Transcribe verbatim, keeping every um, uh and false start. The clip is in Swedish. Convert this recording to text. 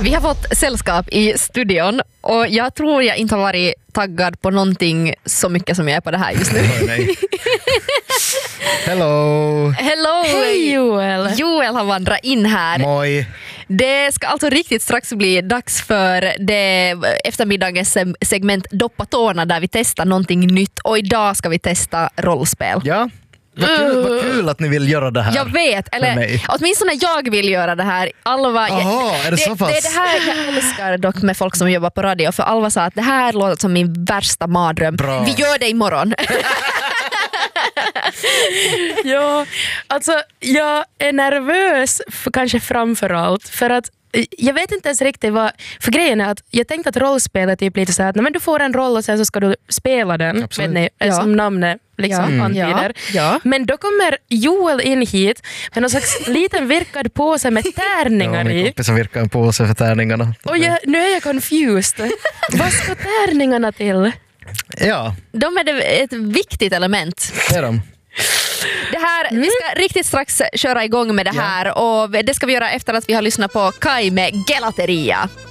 Vi har fått sällskap i studion och jag tror jag inte har varit taggad på någonting så mycket som jag är på det här just nu. Oh, nej. Hello! Hello! Hej Joel! Joel har vandrat in här. Moi! Det ska alltså riktigt strax bli dags för det eftermiddagens segment Doppa tårna där vi testar någonting nytt och idag ska vi testa rollspel. Ja, vad kul, vad kul att ni vill göra det här. Jag vet, eller åtminstone jag vill göra det här. Alva, Aha, är det, det så pass? Det är det här jag älskar dock med folk som jobbar på radio, för Alva sa att det här låter som min värsta mardröm. Bra. Vi gör det imorgon. Ja, alltså jag är nervös för, kanske framförallt för att jag vet inte ens riktigt vad, för grejen är att jag tänkte att rollspel är typ lite så här att men du får en roll och sen så ska du spela den. Absolut. Vet ni, Ja. som namnet liksom Ja. antyder. Ja. Ja. Men då kommer Joel in hit med någon slags liten virkad påse med tärningar Ja, min i. kompis virkar en påse för tärningarna. Och jag, nu är jag confused. Vad ska tärningarna till? Ja, De är det ett viktigt element. det är de. Det här, Vi ska riktigt strax köra igång med det här och det ska vi göra efter att vi har lyssnat på Kai med Gelateria.